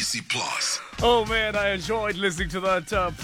Fantasy Plus. Oh man, I enjoyed listening to that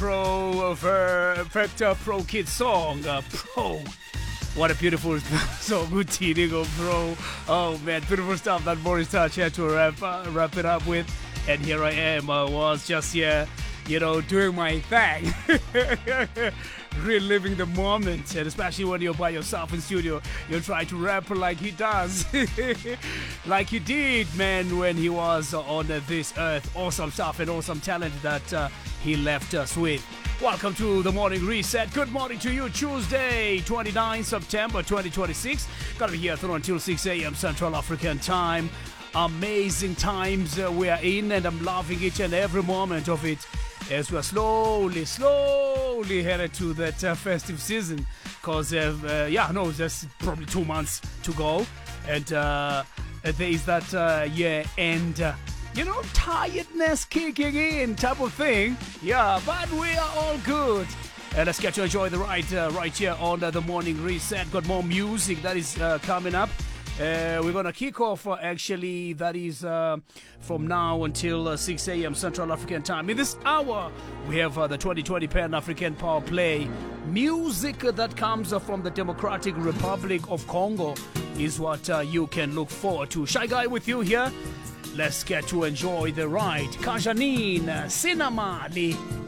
Pro Kids song. Pro. What a beautiful song, good Tidigo, Pro. Oh man, beautiful stuff that Morris Touch had to wrap it up with. And here I am. I was just here, doing my thing. Reliving the moment, and especially when you're by yourself in studio, you try to rap like he does, like he did, man, when he was on this earth. Awesome stuff and awesome talent that he left us with. Welcome to the Morning Reset. Good morning to you. Tuesday, 29 September 2026. Gonna be here through until 6 a.m. Central African time. Amazing times we are in, and I'm loving each and every moment of it as we're slowly headed to that festive season, because there's probably 2 months to go, and there is that year-end tiredness kicking in type of thing. Yeah, but we are all good. And let's get to enjoy the ride right here on the Morning Reset. Got more music that is coming up. We're going to kick off, that is from now until 6 a.m. Central African time. In this hour, we have the 2020 Pan-African Power Play. Music that comes from the Democratic Republic of Congo is what you can look forward to. Shy Guy with you here. Let's get to enjoy the ride. Kajanine, Sinamali.